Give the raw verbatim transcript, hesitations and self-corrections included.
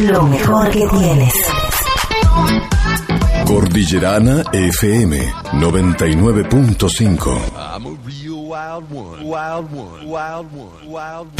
lo mejor que tienes. Cordillerana F M noventa y nueve punto cinco. I'm a real wild one, wild one, wild one, wild one.